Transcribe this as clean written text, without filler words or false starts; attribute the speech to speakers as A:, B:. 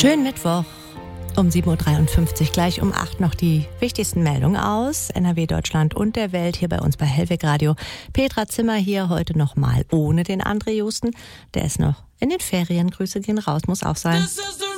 A: Schönen Mittwoch um 7.53 Uhr, gleich um 8 noch die wichtigsten Meldungen aus NRW, Deutschland und der Welt hier bei uns bei Hellweg Radio. Petra Zimmer hier heute nochmal ohne den André Justen. Der ist noch in den Ferien. Grüße gehen raus, muss auch sein.